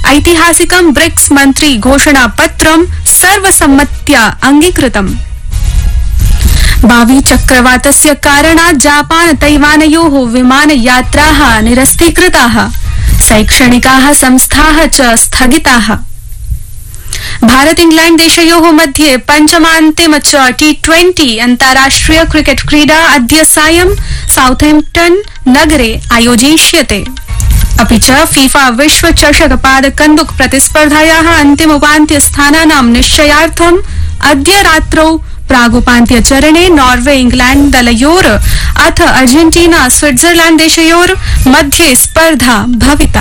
ऐतिहासिकं ब्रिक्स मन्त्री घोषणापत्रं सर्वसम्मत्या अंगीकृतम्। बावी चक्रवातस्य कारणात् जापान तैवानयोः विमानयात्राः निरस्तीकृताः। शैक्षणिकाः संस्थाः च स्थगिताः। भारत इंग्लैंड देशयोः मध्ये पंचमान्तिम च T20 अन्ताराष्ट्रिय क्रिकेट क्रीडा अद्य सायं साउथैम्प्टन नगरे आयोजिष्यते। अपि च फीफा विश्व चषक पादकन्दुक प्रतिस्पर्धायाः अन्तिम उपान्त्य स्थानानां निश्चयार्थम् अद्य रात्रौ प्रागुपान्त्य चरणे नॉर्वे इंग्लैंड दलयोर अथ अर्जेन्टीना स्विट्जरलैंड देशयोर मध्ये स्पर्धा भविता।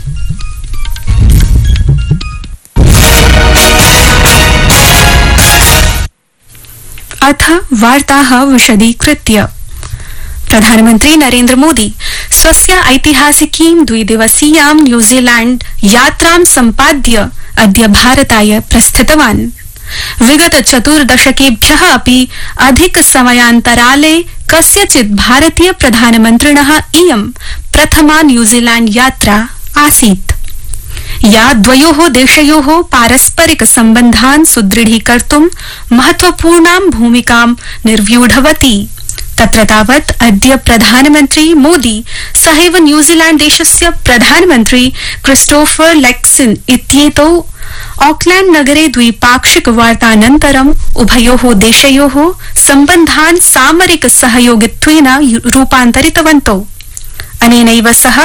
अथ वार्ताः विशदीकृत्य। प्रधानमन्त्री नरेन्द्र मोदी स्वस्य ऐतिहासिकीं द्विदिवसीयां न्यूजीलैंड यात्रां सम्पाद्य अद्य भारताय प्रस्थितवान्। विगत 4 दशकेभ्यः अपि अधिक समयान्तराले कस्यचित् भारतीय प्रधानमन्त्रिणः इयं प्रथमा न्यूजीलैंड यात्रा आसीत्, या द्वयोः देशयोः पारस्परिक सम्बन्धान् सुदृढीकर्तुं महत्वपूर्णां भूमिकां निर्व्यूढवती। तत्र तावत् अद्य प्रधानमन्त्री मोदी सहैव न्यूजीलैंड देशस्य प्रधानमन्त्री क्रिस्टोफर लैक्सन इत्येतौ ऑकलैंड नगरे द्विपाक्षिक वार्तानन्तरम् उभयोः देशयोः सम्बन्धान् सामरिक सहयोगित्वेन रूपान्तरितवन्तौ। अनेनैव सह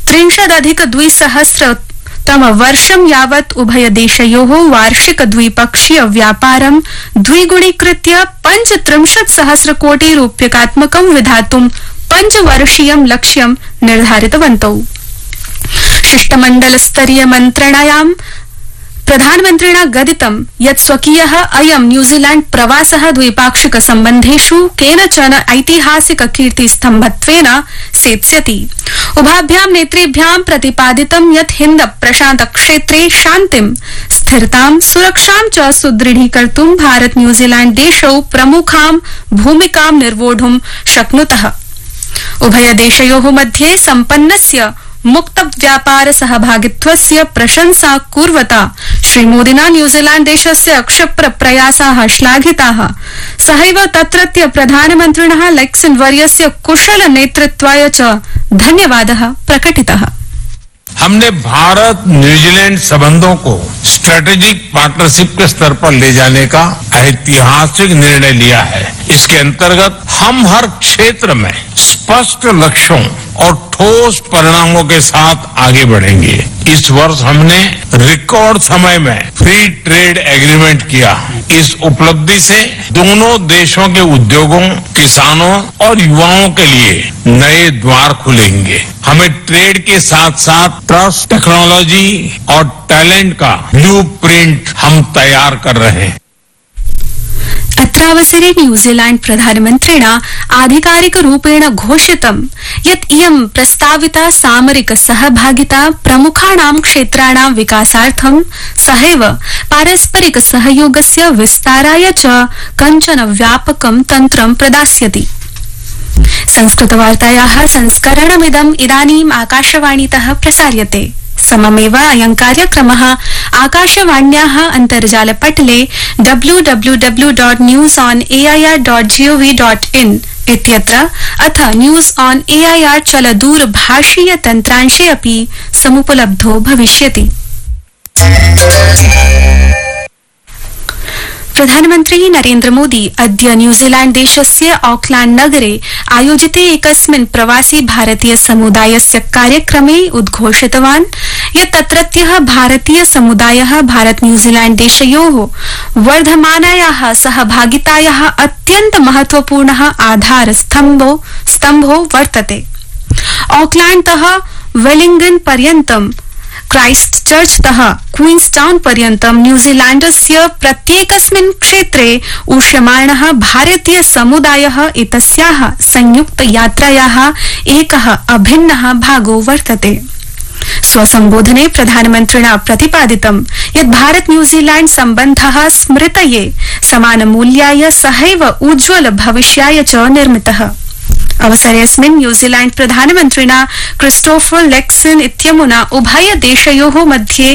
30-200 तमवर्षं यावत् उभय देशयोः वार्षिक द्विपक्षीय व्यापारं द्विगुणीकृत्य 35,000 कोटि रूप्यकात्मकं विधातुं 5 वर्षीयं लक्ष्यं निर्धारितवन्तौ। शिष्टमण्डल स्तरीय मन्त्रणायां प्रधानमन्त्रिणा गदितं यत् स्वकीयः अयं न्यूजीलैंड प्रवासः द्विपाक्षिक सम्बन्धेषु केनचन ऐतिहासिक कीर्तिस्तम्भत्वेन सेत्स्यति। उभाभ्यां नेतृभ्यां प्रतिपादितं यत् हिन्द प्रशान्त क्षेत्रे शान्तिं, स्थिरतां, सुरक्षां च सुदृढीकर्तुं भारत न्यूजीलैंड देशौ प्रमुखां भूमिकां निर्वोढुं शक्नुतः। उभय देशयोः मध्ये सम्पन्नस्य मुक्त व्यापार सहभागित्वस्य प्रशंसा कुर्वता श्रीमोदिना न्यूजीलैंड देशस्य क्षिप्र प्रयासाः श्लाघिताः। सहैव तत्रत्य प्रधानमन्त्रिणः लैक्सन वर्यस्य कुशल नेतृत्वाय च धन्यवादः प्रकटितः। हमने भारत न्यूजीलैंड संबंधों को स्ट्रेटेजिक पार्टनरशिप के स्तर पर ले जाने का ऐतिहासिक निर्णय लिया है। इसके अंतर्गत हम हर क्षेत्र में स्पष्ट लक्ष्यों और ठोस परिणामों के साथ आगे बढ़ेंगे। इस वर्ष हमने रिकॉर्ड समय में फ्री ट्रेड एग्रीमेंट किया। इस उपलब्धि से दोनों देशों के उद्योगों, किसानों और युवाओं के लिए नए द्वार खुलेंगे। हमें ट्रेड के साथ साथ ट्रस्ट, टेक्नोलॉजी और टैलेंट का ब्लूप्रिंट हम तैयार कर रहे हैं। अत्रावसरे न्यूजीलैंड प्रधानमन्त्रिणा आधिकारिक रूपेण घोषितं यत् इयं प्रस्ताविता सामरिक सहभागिता प्रमुखाणां क्षेत्राणां विकासार्थं सहैव पारस्परिक सहयोगस्य विस्ताराय च कञ्चन व्यापकं तन्त्रं प्रदास्यति। संस्कृतवार्तायाः संस्करणमिदम् इदानीम् आकाशवाणीतः प्रसार्यते। सममेव अयं कार्यक्रमः आकाशवाण्याः अन्तर्जालपटले www.newsonair.gov.in इत्यत्र अथ न्यूज ऑन एआईआर चलदूरभाषीय तन्त्रांशे अपि समुपलब्धो भविष्यति। प्रधानमन्त्री नरेन्द्र मोदी अद्य न्यूजीलैंड देशस्य ऑकलैंड नगरे आयोजिते एकस्मिन् प्रवासी भारतीय समुदायस्य कार्यक्रमे उद्घोषितवान् यत् तत्रत्यः भारतीय समुदायः भारत न्यूजीलैंड देशयोः वर्धमानायाः सहभागितायाः अत्यन्त महत्वपूर्णः आधारस्तम्भो वर्तते। ऑकलैंडतः वेलिंगटन पर्यन्तं, क्राइस्टचर्चतः क्वींसटाउन पर्यन्तं न्यूजीलैंडस्य प्रत्येकस्मिन् क्षेत्रे उष्यमाणः भारतीय समुदायः एतस्याः संयुक्त यात्रायाः एकः अभिन्नः भागो वर्तते। स्वसंबोधने प्रधानमन्त्रिणा प्रतिपादितं यत् भारत न्यूजीलैंड सम्बन्धः स्मृतये, समानमूल्याय, सहैव उज्ज्वल भविष्याय च निर्मितः। अवसरेऽस्मिन् न्यूजीलैंड प्रधानमन्त्रिणा क्रिस्टोफर लैक्सन इत्यमुना उभय देशयोः मध्ये